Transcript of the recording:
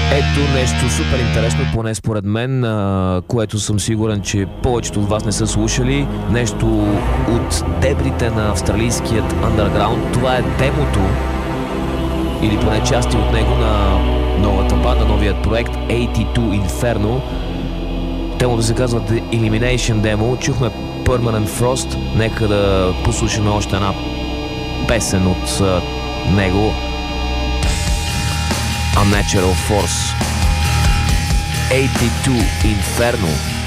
Ето нещо супер интересно, поне според мен, което съм сигурен, че повечето от вас не са слушали. Нещо от дебрите на австралийският underground. Това е демото, или поне части от него, на новата банда, новият проект 82 Inferno. Темата се казва The Elimination Demo. Чухме Permanent Frost. Нека да послушаме още една песен от него. Unnatural Force. 82 Inferno.